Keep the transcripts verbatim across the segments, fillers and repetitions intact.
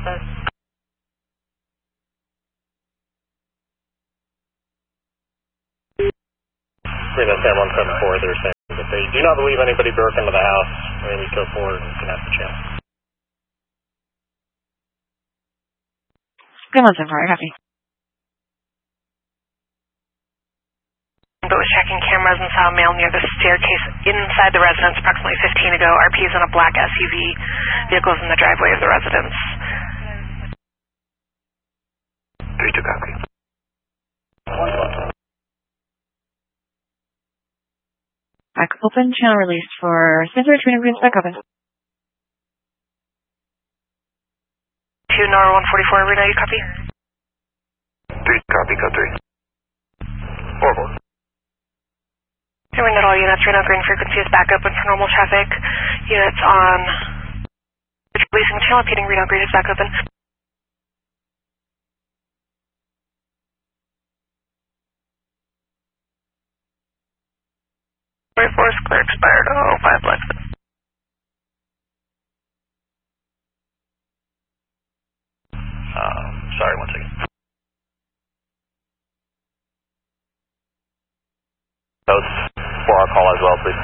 Pretty much that one seven four they're saying, but they do not believe anybody broke into the house. Maybe go forward and can have the chance. Good one, seven four, copy. But was checking cameras and saw a male near the staircase inside the residence approximately fifteen ago. R P is in a black S U V. Vehicles in the driveway of the residence. three two copy. Back open, channel released for Spencer, Trina Greens, back open. two Nora one forty-four, Reno, you copy? three copy, code three. four four. We're at all units, Reno green frequency is back open for normal traffic. Units on releasing channel, repeating Reno green is back open. twenty-four is clear, expired, oh five Lexus. Um, sorry, one second. Those for our call as well, please.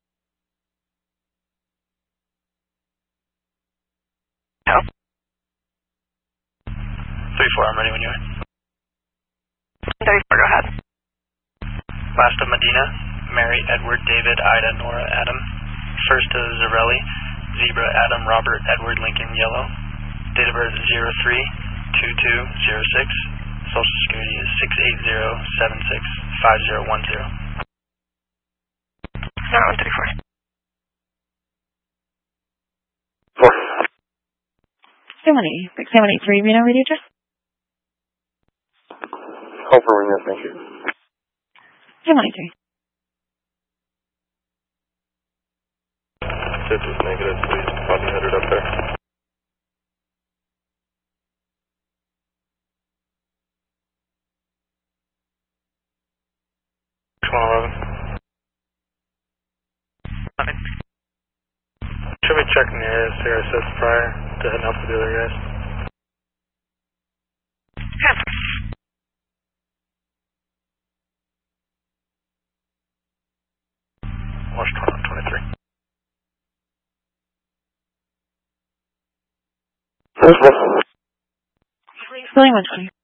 Help. three four, I'm ready when you are. thirty-four, go ahead. Last of Medina, Mary, Edward, David, Ida, Nora, Adam. First of Zarelli, Zebra, Adam, Robert, Edward, Lincoln, Yellow. Date of birth zero three two two zero six. Social Security is six eight zero seven six five zero one zero. Nora one thirty-four. Four. seven eight six seven eight three, Reno radio check. Call for Reno, thank you. seven eight three. Tip is negative, please. Probably headed up there. one eleven. Should we check in the area, see our assists prior to heading up to the other guys? Yeah. Watch twenty-three. William one twenty.